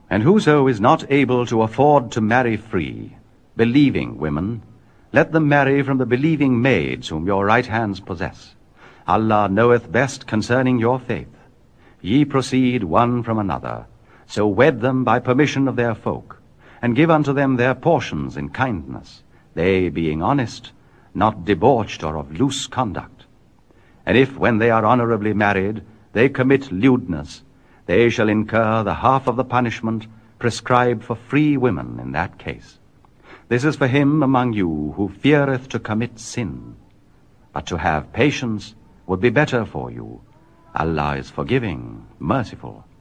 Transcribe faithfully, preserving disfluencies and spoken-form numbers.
And whoso is not able to afford to marry free, believing women, let them marry from the believing maids whom your right hands possess. Allah knoweth best concerning your faith. Ye proceed one from another, so wed them by permission of their folk, and give unto them their portions in kindness, they being honest, not debauched or of loose conduct. And if, when they are honorably married, they commit lewdness, they shall incur the half of the punishment prescribed for free women in that case. This is for him among you who feareth to commit sin. But to have patience would be better for you. Allah is forgiving, merciful.